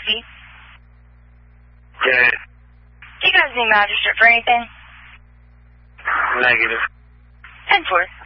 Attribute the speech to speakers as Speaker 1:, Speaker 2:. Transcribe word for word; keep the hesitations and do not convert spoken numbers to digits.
Speaker 1: Keith?
Speaker 2: Yeah.
Speaker 1: Do you guys need magistrate for anything?
Speaker 2: Negative.
Speaker 1: ten four.